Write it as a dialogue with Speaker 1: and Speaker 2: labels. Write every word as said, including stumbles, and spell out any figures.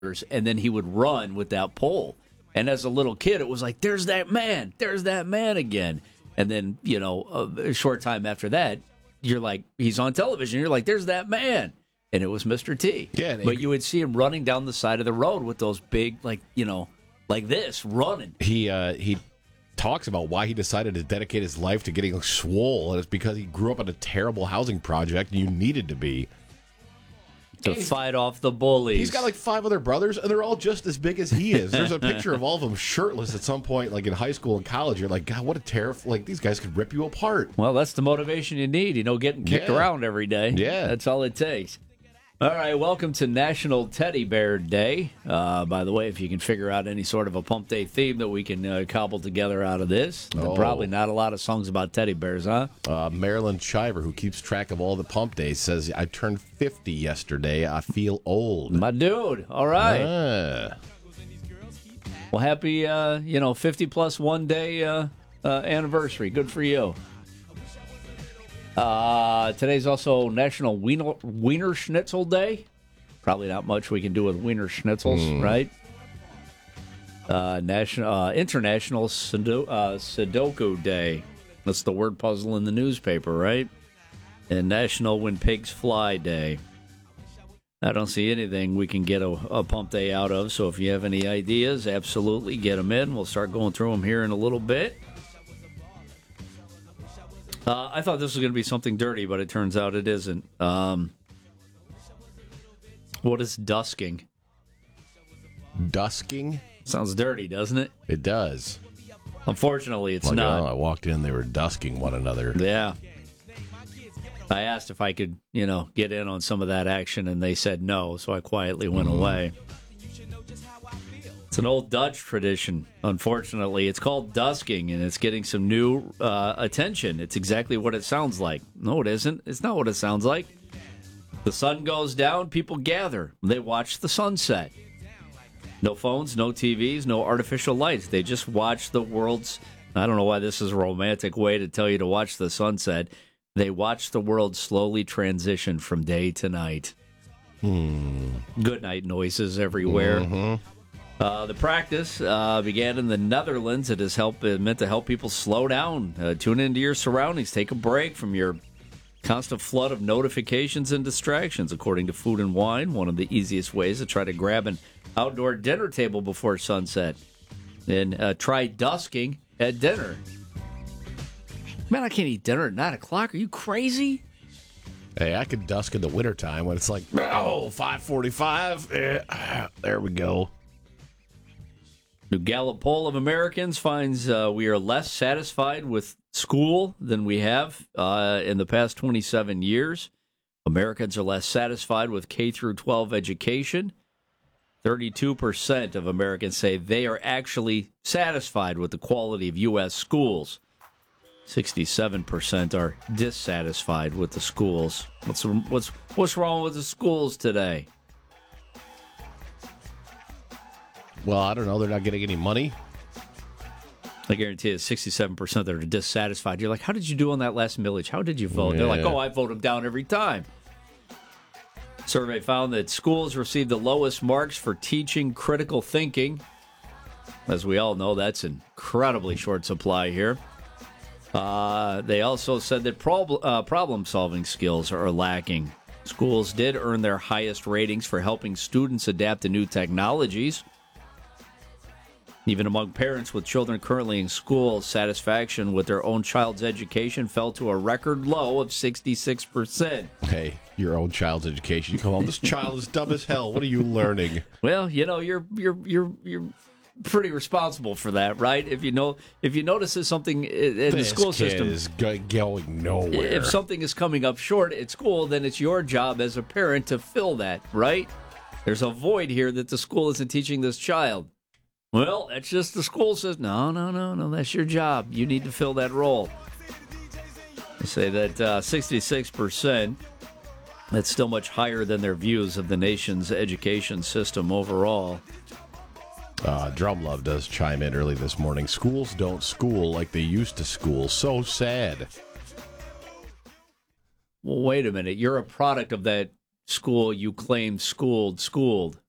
Speaker 1: and then he would run with that pole. And as a little kid, it was like, there's that man, there's that man again. And then, you know, a short time after that, you're like, he's on television. You're like, there's that man. And it was Mister T.
Speaker 2: Yeah,
Speaker 1: but you would see him running down the side of the road with those big, like, you know, like this, running.
Speaker 2: He uh, he talks about why he decided to dedicate his life to getting swole, and it's because he grew up in a terrible housing project, and you needed to be.
Speaker 1: To he's, fight off the bullies.
Speaker 2: He's got like five other brothers, and they're all just as big as he is. There's a picture of all of them shirtless at some point, like in high school and college. You're like, God, what a terrible... Like, these guys could rip you apart.
Speaker 1: Well, that's the motivation you need, you know, getting kicked
Speaker 2: yeah.
Speaker 1: around every day.
Speaker 2: Yeah.
Speaker 1: That's all it takes. All right, welcome to National Teddy Bear Day. Uh, by the way, if you can figure out any sort of a Pump Day theme that we can uh, cobble together out of this, oh. probably not a lot of songs about teddy bears, huh?
Speaker 2: Uh, Marilyn Shiver, who keeps track of all the Pump Days, says, I turned fifty yesterday. I feel old.
Speaker 1: My dude. All right.
Speaker 2: Ah.
Speaker 1: Well, happy, uh, you know, fifty plus one day uh, uh, anniversary. Good for you. Uh, today's also National Wiener, Wiener Schnitzel Day. Probably not much we can do with Wiener Schnitzels, mm. right? Uh, national, uh, International Sudo, uh, Sudoku Day. That's the word puzzle in the newspaper, right? And National When Pigs Fly Day. I don't see anything we can get a, a pump day out of, so if you have any ideas, absolutely get them in. We'll start going through them here in a little bit. Uh, I thought this was going to be something dirty, but it turns out it isn't. Um, what is dusking?
Speaker 2: Dusking?
Speaker 1: Sounds dirty, doesn't it?
Speaker 2: It does.
Speaker 1: Unfortunately, it's
Speaker 2: like,
Speaker 1: not.
Speaker 2: Oh, I walked in, they were dusking one another.
Speaker 1: Yeah. I asked if I could, you know, get in on some of that action, and they said no, so I quietly went mm-hmm. away. It's an old Dutch tradition, unfortunately. It's called dusking, and it's getting some new uh, attention. It's exactly what it sounds like. No, it isn't. It's not what it sounds like. The sun goes down, people gather. They watch the sunset. No phones, no T Vs, no artificial lights. They just watch the world's... I don't know why this is a romantic way to tell you to watch the sunset. They watch the world slowly transition from day to night.
Speaker 2: Hmm.
Speaker 1: Good night noises everywhere.
Speaker 2: Mm-hmm.
Speaker 1: Uh, the practice uh, began in the Netherlands. It has helped, it meant to help people slow down, uh, tune into your surroundings, take a break from your constant flood of notifications and distractions. According to Food and Wine, one of the easiest ways to try to grab an outdoor dinner table before sunset. And uh, try dusking at dinner. Man, I can't eat dinner at nine o'clock. Are you crazy?
Speaker 2: Hey, I could dusk in the wintertime when it's like, oh, five forty-five. Eh, there we go.
Speaker 1: New Gallup poll of Americans finds uh, we are less satisfied with school than we have uh, in the past twenty-seven years. Americans are less satisfied with K through twelve education. thirty-two percent of Americans say they are actually satisfied with the quality of U S schools. sixty-seven percent are dissatisfied with the schools. What's what's what's wrong with the schools today?
Speaker 2: Well, I don't know. They're not getting any money.
Speaker 1: I guarantee you, sixty-seven percent that are dissatisfied. You're like, how did you do on that last millage? How did you vote? Yeah. They're like, oh, I vote them down every time. Survey found that schools received the lowest marks for teaching critical thinking. As we all know, that's an incredibly short supply here. Uh, they also said that prob- uh, problem-solving skills are lacking. Schools did earn their highest ratings for helping students adapt to new technologies. Even among parents with children currently in school, satisfaction with their own child's education fell to a record low of sixty-six percent.
Speaker 2: Hey, your own child's education. You come home, this child is dumb as hell. What are you learning?
Speaker 1: Well, you know, you're you're you're you're pretty responsible for that, right? If you know, if you notice that something in
Speaker 2: this
Speaker 1: the school
Speaker 2: kid
Speaker 1: system
Speaker 2: is going nowhere.
Speaker 1: If something is coming up short at school, then it's your job as a parent to fill that, right? There's a void here that the school isn't teaching this child. Well, that's just the school says, no, no, no, no, that's your job. You need to fill that role. They say that uh, sixty-six percent, that's still much higher than their views of the nation's education system overall.
Speaker 2: Uh, Drum Love does chime in early this morning. Schools don't school like they used to school. So sad.
Speaker 1: Well, wait a minute. You're a product of that school you claim schooled, schooled.